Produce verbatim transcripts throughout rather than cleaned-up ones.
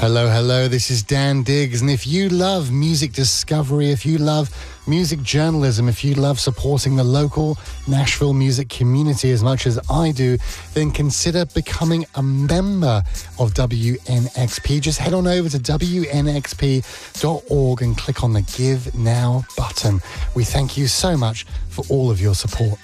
Hello, hello, this is Dan Diggs, and if you love music discovery, if you love music journalism, if you love supporting the local Nashville music community as much as I do, then consider becoming a member of W N X P. Just head on over to W N X P dot org and click on the Give Now button. We thank you so much for all of your support.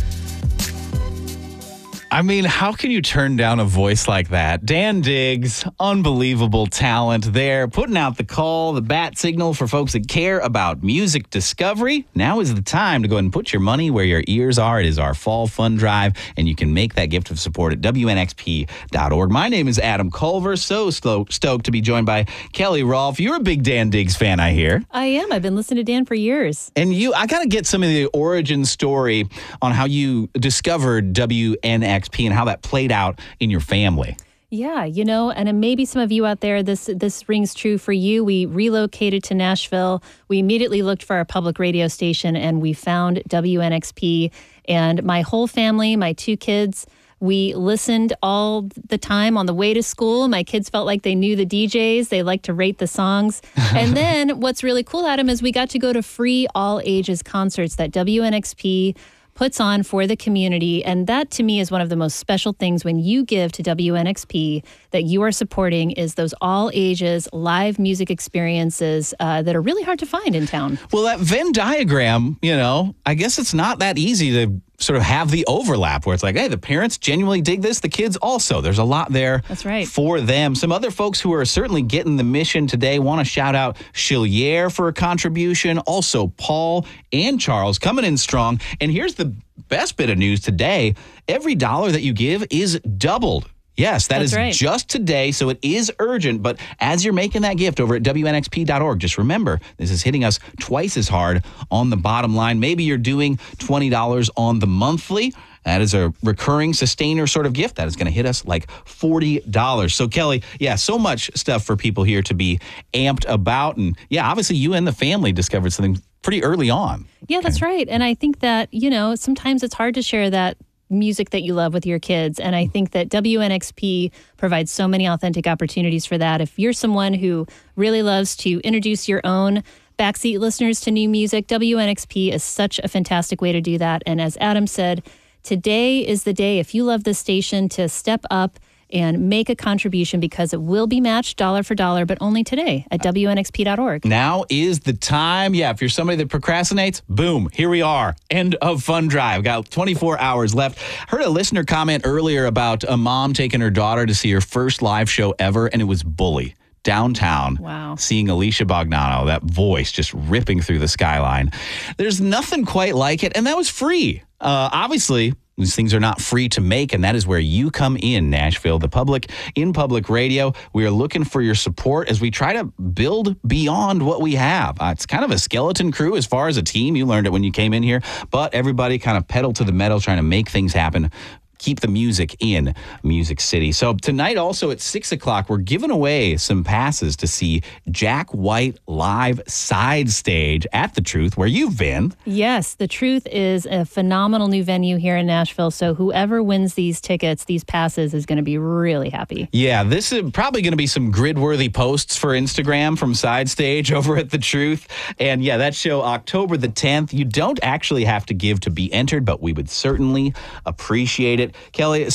I mean, how can you turn down a voice like that? Dan Diggs, unbelievable talent there, putting out the call, the bat signal for folks that care about music discovery. Now is the time to go ahead and put your money where your ears are. It is our fall fund drive, and you can make that gift of support at W N X P dot org. My name is Adam Culver, so stoked to be joined by Kelly Rolfe. You're a big Dan Diggs fan, I hear. I am. I've been listening to Dan for years. And you, I got to get some of the origin story on how you discovered W N X P and how that played out in your family. Yeah, you know, and maybe some of you out there, this this rings true for you. We relocated to Nashville. We immediately looked for our public radio station, and we found W N X P. And my whole family, my two kids, we listened all the time on the way to school. My kids felt like they knew the D Js. They liked to rate the songs. And then what's really cool, Adam, is we got to go to free all-ages concerts that W N X P puts on for the community. And that, to me, is one of the most special things when you give to W N X P that you are supporting is those all-ages live music experiences uh, that are really hard to find in town. Well, that Venn diagram, you know, I guess it's not that easy to sort of have the overlap where it's like, hey, the parents genuinely dig this, the kids also. There's a lot there That's right. for them. Some other folks who are certainly getting the mission today want to shout out Chiliere for a contribution, also Paul and Charles coming in strong. And here's the best bit of news today. Every dollar that you give is doubled. Yes, that That's is right. just today, so it is urgent. But as you're making that gift over at W N X P dot org, just remember, this is hitting us twice as hard on the bottom line. Maybe you're doing twenty dollars on the monthly. That is a recurring sustainer sort of gift. That is going to hit us like forty dollars. So, Kelly, yeah, so much stuff for people here to be amped about. And, yeah, obviously you and the family discovered something pretty early on. Yeah, Okay. that's right. And I think that, you know, sometimes it's hard to share that music that you love with your kids. And I think that W N X P provides so many authentic opportunities for that. If you're someone who really loves to introduce your own backseat listeners to new music, W N X P is such a fantastic way to do that. And as Adam said, today is the day, if you love this station, to step up and make a contribution because it will be matched dollar for dollar, but only today at W N X P dot org. Now is the time. Yeah, if you're somebody that procrastinates, boom, here we are. End of fund drive. Got twenty-four hours left. Heard a listener comment earlier about a mom taking her daughter to see her first live show ever, and it was Bully. Downtown, wow. Seeing Alicia Bognanno, that voice just ripping through the skyline. There's nothing quite like it, and that was free. Uh, obviously, these things are not free to make, and that is where you come in, Nashville, the public, in public radio. We are looking for your support as we try to build beyond what we have. Uh, it's kind of a skeleton crew as far as a team. You learned it when you came in here, but everybody kind of pedal to the metal trying to make things happen. Keep the music in Music City. So tonight also at six o'clock, we're giving away some passes to see Jack White live side stage at The Truth, where you've been. Yes, The Truth is a phenomenal new venue here in Nashville. So whoever wins these tickets, these passes, is going to be really happy. Yeah, this is probably going to be some grid-worthy posts for Instagram from side stage over at The Truth. And yeah, that show October the tenth. You don't actually have to give to be entered, but we would certainly appreciate it. Kelly,